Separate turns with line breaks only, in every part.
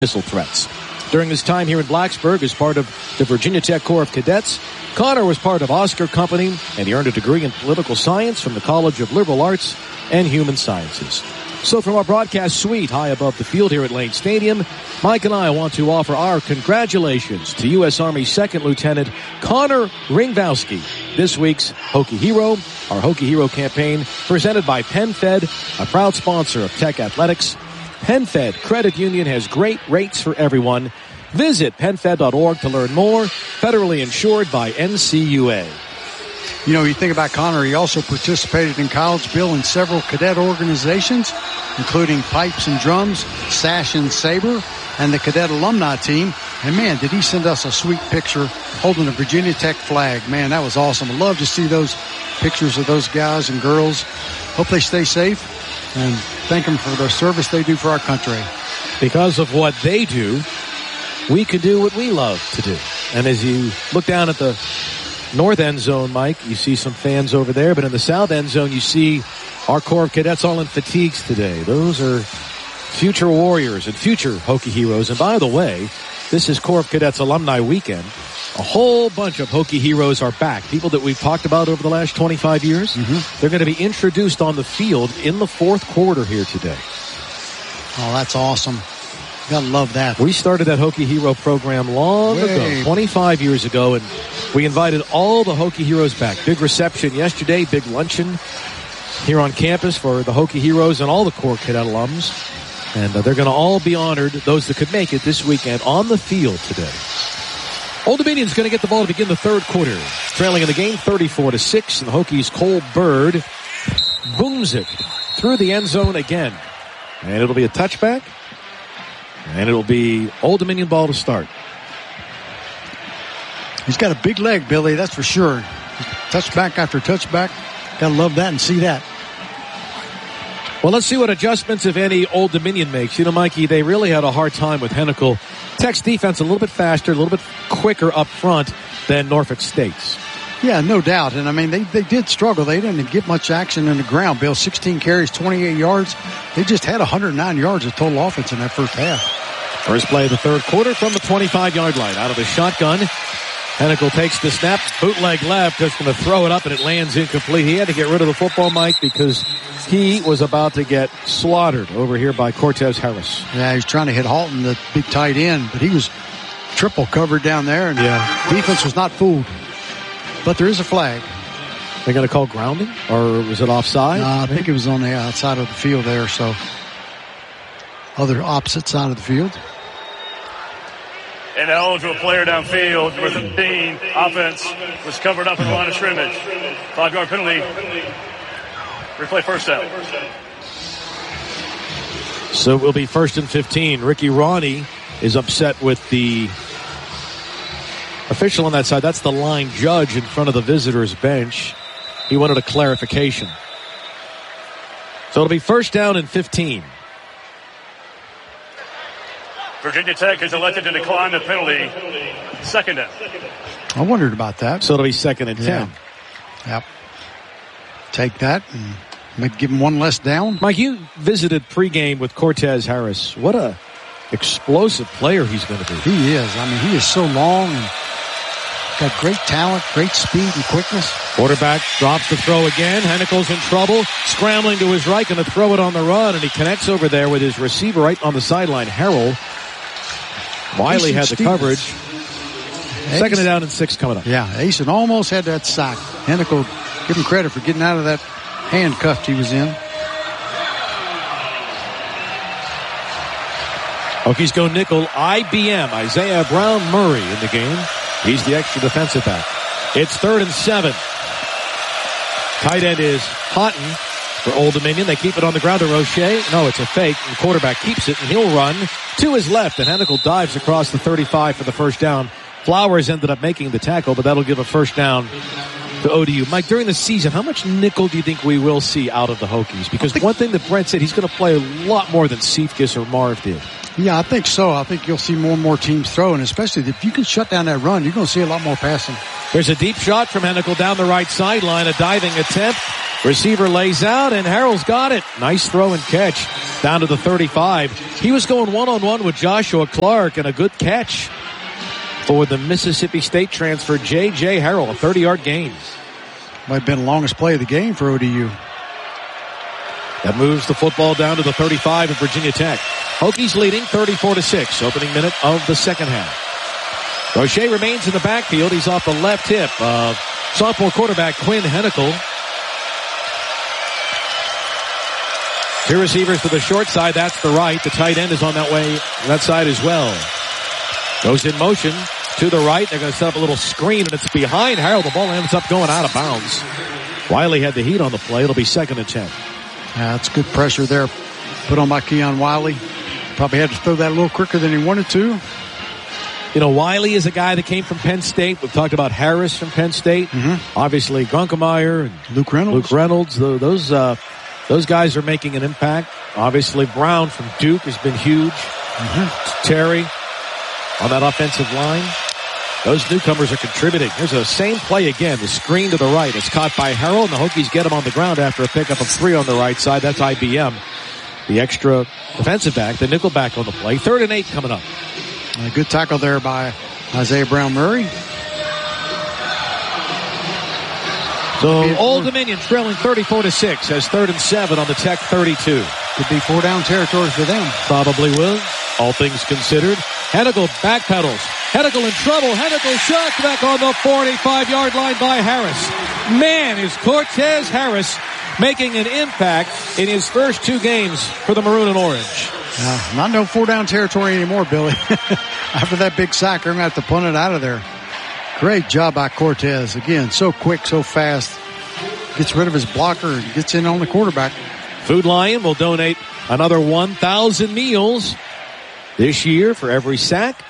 missile threats. During his time here in Blacksburg as part of the Virginia Tech Corps of Cadets, Connor was part of Oscar Company, and he earned a degree in political science from the College of Liberal Arts and Human Sciences. So from our broadcast suite high above the field here at Lane Stadium, Mike and I want to offer our congratulations to U.S. Army 2nd Lieutenant Connor Ringvowski, this week's Hokie Hero. Our Hokie Hero campaign presented by PenFed, a proud sponsor of Tech Athletics. PenFed Credit Union has great rates for everyone. Visit PenFed.org to learn more. Federally insured by NCUA.
You know, you think about Connor, he also participated in college, Bill, in several cadet organizations, including Pipes and Drums, Sash and Saber, and the cadet alumni team. And, man, did he send us a sweet picture holding a Virginia Tech flag. Man, that was awesome. I'd love to see those pictures of those guys and girls. Hope they stay safe. And thank them for the service they do for our country.
Because of what they do, we can do what we love to do. And as you look down at the north end zone, Mike, you see some fans over there. But in the south end zone, you see our Corps of Cadets all in fatigues today. Those are future warriors and future Hokie Heroes. And by the way, this is Corps of Cadets Alumni Weekend. A whole bunch of Hokie Heroes are back. People that we've talked about over the last 25 years. They're going to be introduced on the field in the fourth quarter here today.
Oh, that's awesome. Gotta love that.
We started that Hokie Hero program long ago, 25 years ago, and we invited all the Hokie Heroes back. Big reception yesterday, big luncheon here on campus for the Hokie Heroes and all the Corps Cadet alums. And they're going to all be honored, those that could make it this weekend on the field today. Old Dominion's going to get the ball to begin the third quarter. Trailing in the game 34-6, and the Hokies' Cole Bird booms it through the end zone again. And it'll be a touchback, and it'll be Old Dominion ball to start.
He's got a big leg, Billy, that's for sure. Touchback after touchback. Gotta love that and see that.
Well, let's see what adjustments, if any, Old Dominion makes. You know, Mikey, they really had a hard time with Hennikel. Tech's defense a little bit faster, a little bit quicker up front than Norfolk State's.
Yeah, no doubt. And, I mean, they did struggle. They didn't get much action in the ground, Bill. 16 carries, 28 yards. They just had 109 yards of total offense in that first half.
First play of the third quarter from the 25-yard line. Out of the shotgun, Hennikel takes the snap, bootleg left, just going to throw it up, and it lands incomplete. He had to get rid of the football, Mike, because he was about to get slaughtered over here by Cortez Harris.
Yeah, he's trying to hit Halton, the big tight end, but he was triple covered down there, and defense was not fooled. But there is a flag.
They're going to call grounding, or was it offside?
I think it was on the outside of the field there, so other opposite side of the field.
An eligible player downfield, number 15, offense was covered up in the line of scrimmage. 5-yard penalty. Replay first down.
So it will be 1st and 15. Ricky Ronnie is upset with the official on that side. That's the line judge in front of the visitors' bench. He wanted a clarification. So it'll be 1st down and 15.
Virginia Tech has elected to decline the penalty. 2nd down.
I wondered about that.
So it'll be 2nd and 10.
Yep. Take that and maybe give him one less down.
Mike, you visited pregame with Cortez Harris. What a explosive player he's going to be.
He is. I mean, he is so long and got great talent, great speed and quickness.
Quarterback drops the throw again. Hennikel's in trouble. Scrambling to his right, going to throw it on the run, and he connects over there with his receiver right on the sideline, Harrell. Wiley had the coverage. 2nd down and 6 coming up.
Yeah, Asen almost had that sack. Hennikel, give him credit for getting out of that handcuff he was in.
Hokies go nickel. IBM, Isaiah Brown Murray in the game. He's the extra defensive back. It's 3rd and 7. Tight end is Houghton for Old Dominion. They keep it on the ground to Roche. No, it's a fake. The quarterback keeps it, and he'll run to his left. And Hennikel dives across the 35 for the 1st down. Flowers ended up making the tackle, but that'll give a 1st down to ODU. Mike, during the season, how much nickel do you think we will see out of the Hokies? Because one thing that Brent said, he's going to play a lot more than Cephas or Marv did.
Yeah, I think so. I think you'll see more and more teams throwing, especially if you can shut down that run, you're going to see a lot more passing.
There's a deep shot from Hennikel down the right sideline, a diving attempt. Receiver lays out, and Harrell's got it. Nice throw and catch. down to the 35. He was going one-on-one with Joshua Clark, and a good catch for the Mississippi State transfer, J.J. Harrell, a 30-yard gain.
Might have been the longest play of the game for ODU.
That moves the football down to the 35 of Virginia Tech. Hokies leading 34-6, opening minute of the second half. Roche remains in the backfield. He's off the left hip of sophomore quarterback Quinn Hennicle. Two receivers to the short side. That's the right. The tight end is on that way, that side as well. Goes in motion to the right. They're going to set up a little screen, and it's behind Harrell. The ball ends up going out of bounds. Wiley had the heat on the play. It'll be 2nd and 10.
Yeah, that's good pressure there put on by Keon Wiley. Probably had to throw that a little quicker than he wanted to.
You know, Wiley is a guy that came from Penn State. We've talked about Harris from Penn State. Obviously, Grunkemeyer and
Luke Reynolds.
Those guys are making an impact. Obviously, Brown from Duke has been huge. Terry on that offensive line. Those newcomers are contributing. Here's the same play again. The screen to the right. It's caught by Harrell, and the Hokies get him on the ground after a pickup of 3 on the right side. That's IBM. The extra defensive back, the nickel back on the play. 3rd and 8 coming up.
A good tackle there by Isaiah Brown-Murray.
So Old Dominion trailing 34-6 as 3rd and 7 on the Tech 32.
Could be 4-down territory for them.
Probably will, all things considered. Hennicle backpedals. Hennicle in trouble. Hennicle shot back on the 45-yard line by Harris. Man, is Cortez Harris making an impact in his first 2 games for the Maroon and Orange.
Not no 4-down territory anymore, Billy. After that big sack, they're going to have to punt it out of there. Great job by Cortez. Again, so quick, so fast. Gets rid of his blocker and gets in on the quarterback.
Food Lion will donate another 1,000 meals this year for every sack.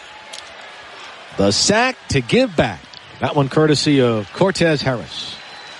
The sack to give back. That one courtesy of Cortez Harris.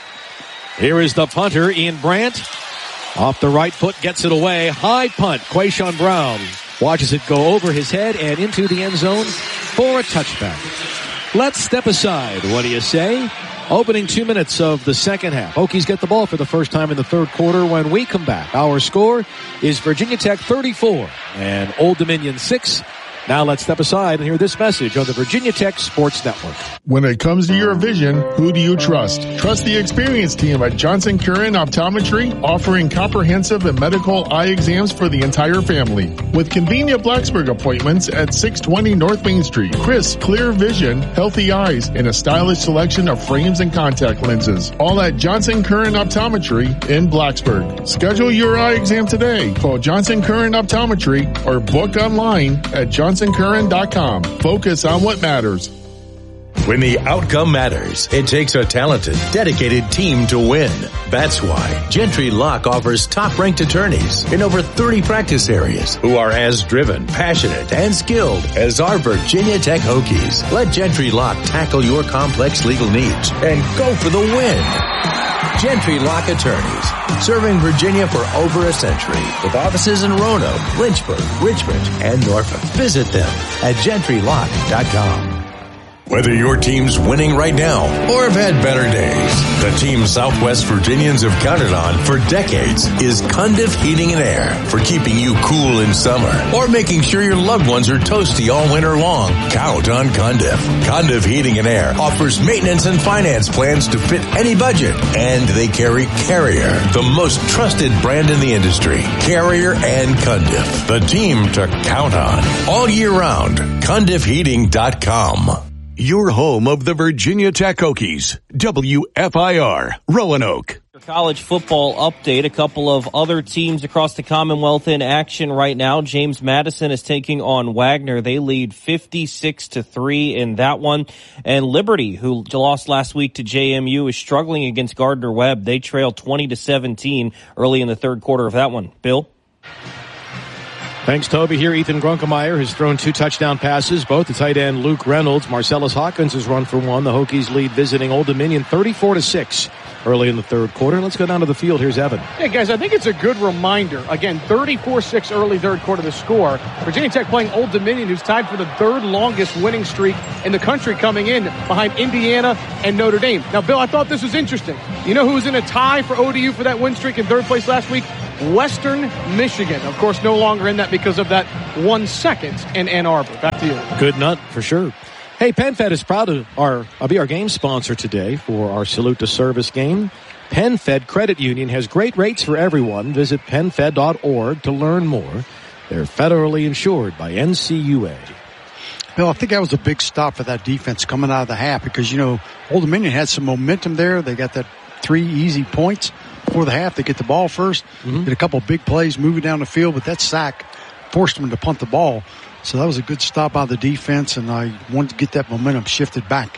Here is the punter, Ian Brandt. Off the right foot, gets it away. High punt. Quayshawn Brown watches it go over his head and into the end zone for a touchback. Let's step aside. What do you say? Opening 2 minutes of the second half. Hokies get the ball for the first time in the third quarter. When we come back, our score is Virginia Tech 34 and Old Dominion 6. Now let's step aside and hear this message on the Virginia Tech Sports Network.
When it comes to your vision, who do you trust? Trust the experienced team at Johnson Curran Optometry, offering comprehensive and medical eye exams for the entire family. With convenient Blacksburg appointments at 620 North Main Street, crisp, clear vision, healthy eyes, and a stylish selection of frames and contact lenses. All at Johnson Curran Optometry in Blacksburg. Schedule your eye exam today. Call Johnson Curran Optometry or book online at JohnsonCurran.com. Focus on what matters.
When the outcome matters, it takes a talented, dedicated team to win. That's why Gentry Lock offers top-ranked attorneys in over 30 practice areas who are as driven, passionate, and skilled as our Virginia Tech Hokies. Let Gentry Lock tackle your complex legal needs and go for the win. Gentry Lock Attorneys, serving Virginia for over a century, with offices in Roanoke, Lynchburg, Richmond, and Norfolk. Visit them at GentryLock.com. Whether your team's winning right now or have had better days, the team Southwest Virginians have counted on for decades is Cundiff Heating and Air for keeping you cool in summer or making sure your loved ones are toasty all winter long. Count on Cundiff. Cundiff Heating and Air offers maintenance and finance plans to fit any budget, and they carry Carrier, the most trusted brand in the industry. Carrier and Cundiff, the team to count on all year round. CundiffHeating.com.
Your home of the Virginia Tech Hokies. WFIR, Roanoke.
College football update. A couple of other teams across the Commonwealth in action right now. James Madison is taking on Wagner. They lead 56-3 in that one. And Liberty, who lost last week to JMU, is struggling against Gardner-Webb. They trail 20-17 early in the third quarter of that one. Bill?
Thanks, Toby. Here, Ethan Grunkemeyer has thrown 2 touchdown passes, both to tight end Luke Reynolds. Marcellus Hawkins has run for 1. The Hokies lead visiting Old Dominion 34-6 early in the third quarter. Let's go down to the field. Here's Evan.
Yeah, guys, I think it's a good reminder. Again, 34-6 early third quarter the score. Virginia Tech playing Old Dominion, who's tied for the third longest winning streak in the country, coming in behind Indiana and Notre Dame. Now, Bill, I thought this was interesting. You know who was in a tie for ODU for that win streak in third place last week? Western Michigan. Of course, no longer in that because of that 1 second in Ann Arbor. Back to you.
Good nut for sure. Hey, PenFed is proud to be our game sponsor today for our Salute to Service game. PenFed Credit Union has great rates for everyone. Visit PenFed.org to learn more. They're federally insured by NCUA.
Bill, I think that was a big stop for that defense coming out of the half because, Old Dominion had some momentum there. They got that 3 easy points before the half. They get the ball first, get a couple of big plays moving down the field, but that sack forced them to punt the ball. So that was a good stop out of the defense, and I wanted to get that momentum shifted back.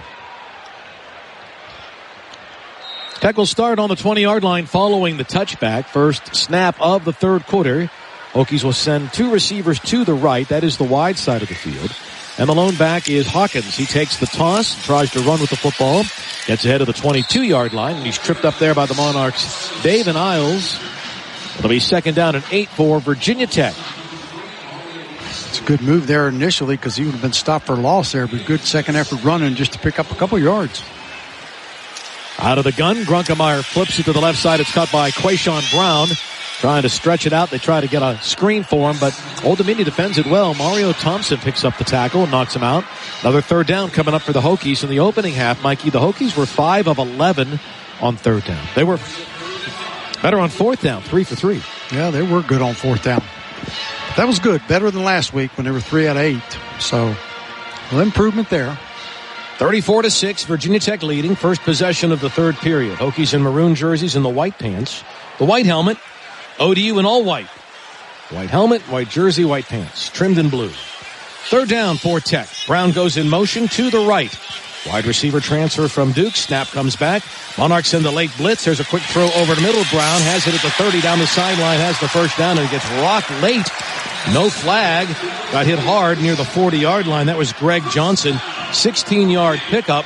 Tech will start on the 20-yard line following the touchback. First snap of the third quarter. Hokies will send 2 receivers to the right. That is the wide side of the field. And the lone back is Hawkins. He takes the toss, tries to run with the football, gets ahead of the 22-yard line, and he's tripped up there by the Monarchs' David Isles. It'll be 2nd down and 8 for Virginia Tech.
It's a good move there initially because he would have been stopped for a loss there, but good second effort running just to pick up a couple yards.
Out of the gun, Grunkemeyer flips it to the left side. It's caught by Quayshawn Brown. Trying to stretch it out. They try to get a screen for him, but Old Dominion defends it well. Mario Thompson picks up the tackle and knocks him out. Another 3rd down coming up for the Hokies in the opening half. Mikey, the Hokies were 5 of 11 on 3rd down. They were better on 4th down, 3 for 3.
Yeah, they were good on 4th down. But that was good. Better than last week when they were 3 out of 8. So, improvement there.
34-6, Virginia Tech leading. First possession of the third period. Hokies in maroon jerseys and the white pants. The white helmet. ODU in all white. White helmet, white jersey, white pants. Trimmed in blue. 3rd down for Tech. Brown goes in motion to the right. Wide receiver transfer from Duke. Snap comes back. Monarchs in the late blitz. There's a quick throw over the middle. Brown has it at the 30 down the sideline. Has the first down and gets rocked late. No flag. Got hit hard near the 40-yard line. That was Greg Johnson. 16-yard pickup.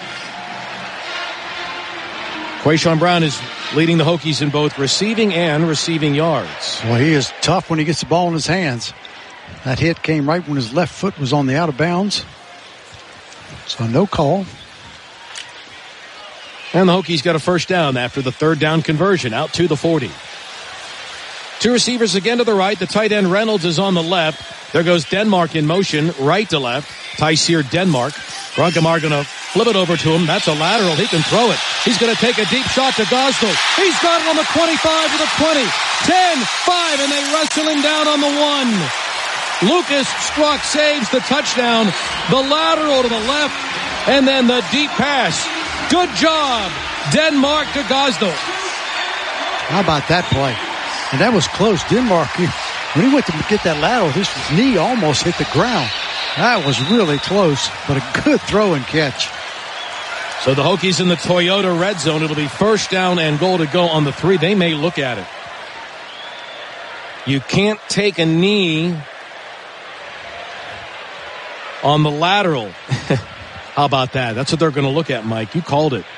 Quayshawn Brown is leading the Hokies in both receiving and receiving yards.
Well, he is tough when he gets the ball in his hands. That hit came right when his left foot was on the out of bounds. So no call.
And the Hokies got a first down after the 3rd down conversion out to the 40. 2 receivers again to the right. The tight end Reynolds is on the left. There goes Denmark in motion, right to left. Tyseer Denmark. Grunkemeyer going to flip it over to him. That's a lateral. He can throw it. He's going to take a deep shot to Gosnell. He's got it on the 25 to the 20. 10, 5, and they wrestle him down on the 1. Lucas Struck saves the touchdown. The lateral to the left, and then the deep pass. Good job, Denmark to Gosnell.
How about that play? And that was close. Denmark, when he went to get that lateral, his knee almost hit the ground. That was really close, but a good throw and catch.
So the Hokies in the Toyota red zone. It'll be 1st down and goal to go on the 3. They may look at it. You can't take a knee on the lateral. How about that? That's what they're going to look at, Mike. You called it.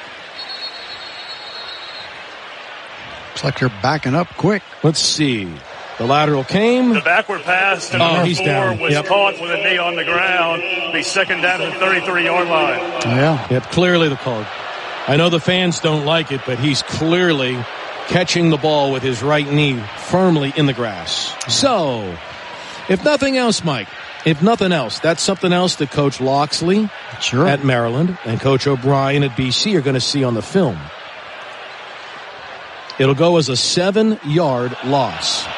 Looks like they're backing up quick.
Let's see. The lateral came.
The backward pass to number 4 was caught with a knee on the ground. Be 2nd down to the 33-yard line.
Yeah.
Yep, clearly the call. I know the fans don't like it, but he's clearly catching the ball with his right knee firmly in the grass. So, if nothing else, Mike, if nothing else, that's something else that Coach Loxley at Maryland and Coach O'Brien at BC are going to see on the film. It'll go as a 7-yard loss.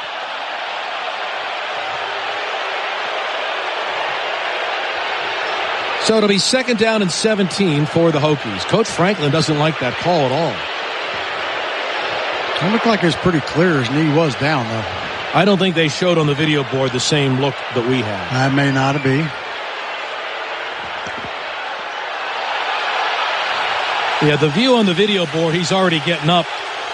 So it'll be 2nd down and 17 for the Hokies. Coach Franklin doesn't like that call at all.
It looked like it was pretty clear his knee was down, though.
I don't think they showed on the video board the same look that we had.
That may not be.
Yeah, the view on the video board, he's already getting up.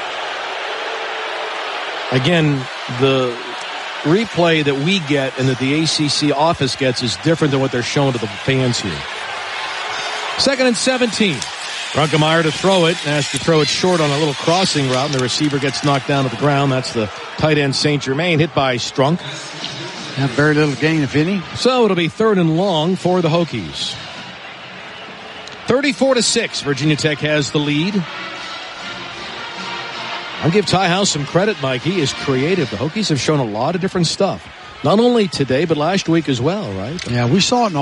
Again, the replay that we get and that the ACC office gets is different than what they're showing to the fans here. 2nd and 17. Grunkemeyer to throw it, and has to throw it short on a little crossing route, and the receiver gets knocked down to the ground. That's the tight end St. Germain, hit by Strunk.
Have very little gain, if any.
So it'll be 3rd and long for the Hokies. 34-6, Virginia Tech has the lead. I'll give Ty House some credit, Mike. He is creative. The Hokies have shown a lot of different stuff. Not only today, but last week as well, right?
Yeah, we saw it in